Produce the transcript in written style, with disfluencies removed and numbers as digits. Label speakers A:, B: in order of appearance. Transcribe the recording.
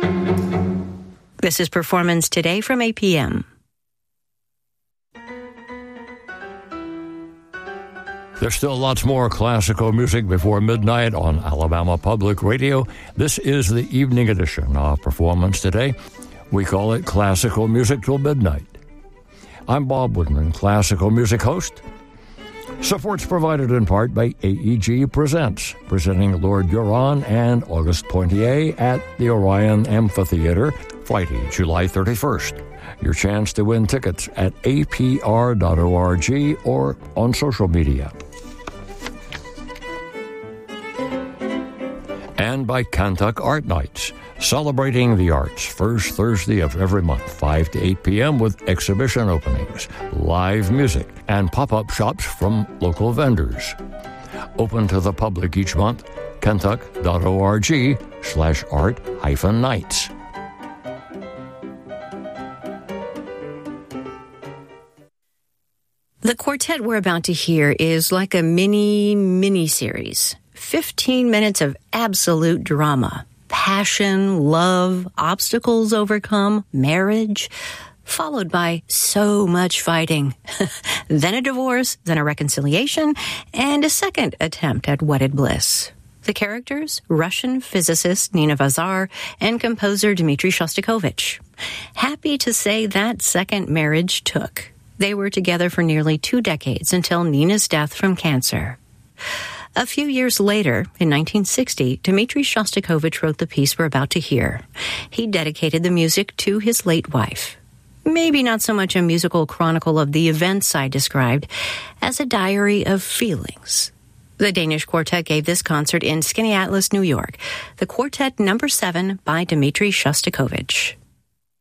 A: This is Performance Today from APM.
B: There's still lots more classical music before midnight on Alabama Public Radio. This is the evening edition of Performance Today. We call it Classical Music Till Midnight. I'm Bob Woodman, classical music host. Support's provided in part by AEG Presents, presenting Lord Huron and Auguste Pointier at the Orion Amphitheater, Friday, July 31st. Your chance to win tickets at apr.org or on social media. And by Kantuk Art Nights, celebrating the arts, first Thursday of every month, 5 to 8 p.m. with exhibition openings, live music, and pop-up shops from local vendors. Open to the public each month, kantuk.org/art-nights.
A: The quartet we're about to hear is like a mini-series. 15 minutes of absolute drama. Passion, love, obstacles overcome, marriage, followed by so much fighting. Then a divorce, then a reconciliation, and a second attempt at wedded bliss. The characters, Russian physicist Nina Vazar and composer Dmitri Shostakovich. Happy to say that second marriage took. They were together for nearly 2 decades until Nina's death from cancer. A few years later, in 1960, Dmitri Shostakovich wrote the piece we're about to hear. He dedicated the music to his late wife. Maybe not so much a musical chronicle of the events I described, as a diary of feelings. The Danish Quartet gave this concert in Skaneateles, New York. The Quartet No. 7 by Dmitri Shostakovich.